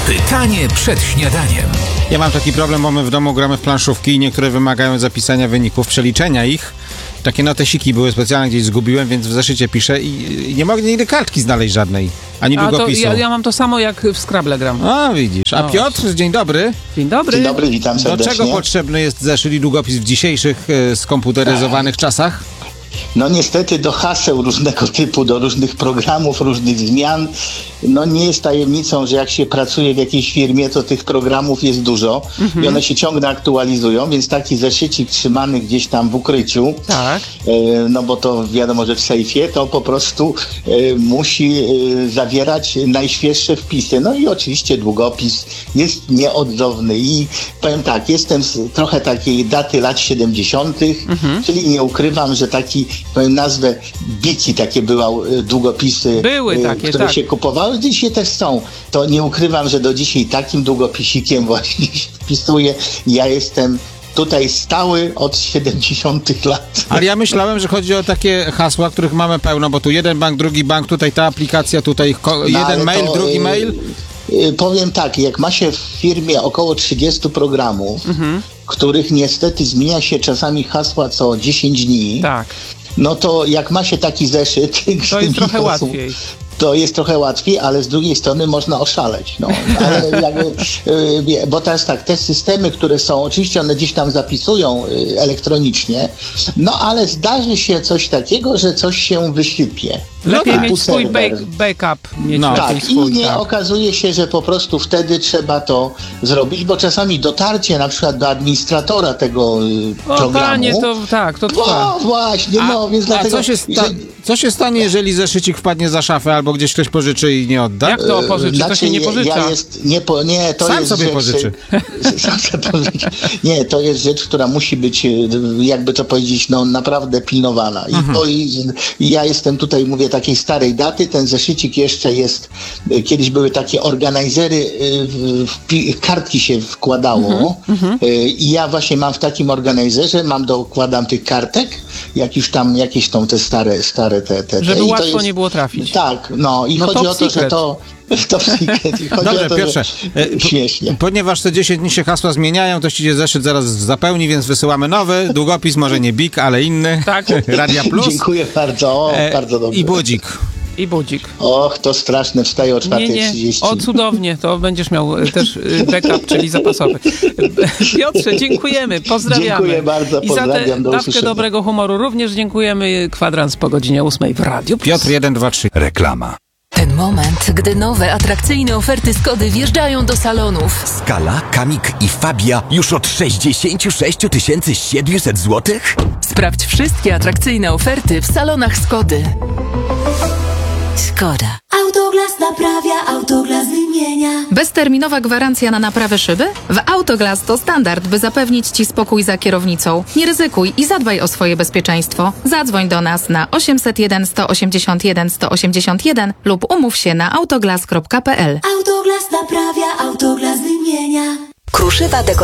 Pytanie przed śniadaniem. Ja mam taki problem, bo my w domu gramy w planszówki i niektóre wymagają zapisania wyników, przeliczenia ich. Takie notesiki były specjalnie, gdzieś zgubiłem, więc w zeszycie piszę i nie mogę nigdy kartki znaleźć żadnej, ani długopisu. Ja mam to samo, jak w Scrabble gram. A, widzisz. A Piotr, dzień dobry. Dzień dobry. Dzień dobry, witam serdecznie. Do czego potrzebny jest zeszyt i długopis w dzisiejszych skomputeryzowanych czasach? No niestety do haseł różnego typu, do różnych programów, różnych zmian. No nie jest tajemnicą, że jak się pracuje w jakiejś firmie, to tych programów jest dużo i one się ciągle aktualizują, więc taki zeszycik trzymany gdzieś tam w ukryciu, Tak. No bo to wiadomo, że w sejfie, to po prostu musi zawierać najświeższe wpisy. No i oczywiście długopis jest nieodzowny i powiem tak, jestem z trochę takiej daty lat 70., czyli nie ukrywam, że taki, powiem nazwę, bici takie były długopisy, Były takie, które tak. się kupowały, dzisiaj też są. To nie ukrywam, że do dzisiaj takim długopisikiem właśnie się wpisuję. Ja jestem tutaj stały od 70 lat. Ale ja myślałem, że chodzi o takie hasła, których mamy pełno, bo tu jeden bank, drugi bank, tutaj ta aplikacja, tutaj jeden mail, drugi mail. Powiem tak, jak ma się w firmie około 30 programów, których niestety zmienia się czasami hasła co 10 dni, Tak. no to jak ma się taki zeszyt, To jest trochę łatwiej. To jest trochę łatwiej, ale z drugiej strony można oszaleć. No. Ale bo teraz tak, te systemy, które są, oczywiście one gdzieś tam zapisują elektronicznie, no ale zdarzy się coś takiego, że coś się wysypie. Lepiej Typu mieć swój serwer. backup. Mieć No. lepiej Tak, swój, i nie tak. okazuje się, że po prostu wtedy trzeba to zrobić, bo czasami dotarcie na przykład do administratora tego O programu. panie, to tak, to trwa. No właśnie, więc A dlatego... co się stanie, jeżeli zeszycik wpadnie za szafę albo gdzieś ktoś pożyczy i nie odda? Jak to pożyczy? To się nie pożycza. To Sam jest sobie rzecz, pożyczy. Sam sobie pożyczy. Nie, to jest rzecz, która musi być, jakby to powiedzieć, no naprawdę pilnowana. I ja jestem tutaj, mówię, takiej starej daty. Ten zeszycik jeszcze jest, kiedyś były takie organizery, kartki się wkładało i ja właśnie mam w takim organizerze, dokładam tych kartek, jak już tam jakieś są te stare Żeby i to łatwo jest, nie było trafić. Tak, no i No chodzi top o to, secret. że to secret. I chodzi Dobrze, o to, Piotrze, śmiesznie. ponieważ te 10 dni się hasła zmieniają, to ci się zeszyt zaraz zapełni, więc wysyłamy nowy, długopis, może nie BIK, ale inny, Tak. Radia Plus. Dziękuję bardzo, bardzo dobrze. I budzik. I budzik. Och, to straszne, wstaję o 4:30. O, cudownie, to będziesz miał też backup, czyli zapasowy. Piotrze, dziękujemy, pozdrawiamy. Dziękuję bardzo, pozdrawiam, I za tę do dawkę usłyszenia. dobrego humoru również dziękujemy. Kwadrans po godzinie 8 w Radiu Plus. Piotr 1, 2, 3. Reklama. Ten moment, gdy nowe, atrakcyjne oferty Skody wjeżdżają do salonów. Skala, Kamik i Fabia już od 66 700 zł? Sprawdź wszystkie atrakcyjne oferty w salonach Skody. Skoda. Autoglas naprawia, Autoglas wymienia. Bezterminowa gwarancja na naprawę szyby? W Autoglas to standard, by zapewnić Ci spokój za kierownicą. Nie ryzykuj i zadbaj o swoje bezpieczeństwo. Zadzwoń do nas na 801 181 181 lub umów się na autoglas.pl. Autoglas naprawia, Autoglas wymienia. Kruszywa